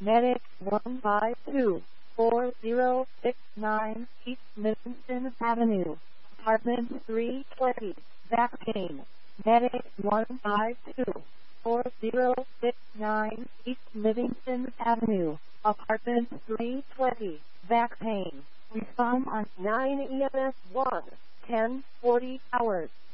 Medic 1524069 East Livingston Avenue, apartment 320, back pain. Medic 1524069 East Livingston Avenue, apartment 320, back pain. Respond on 9 EMS 1, 10:40 hours.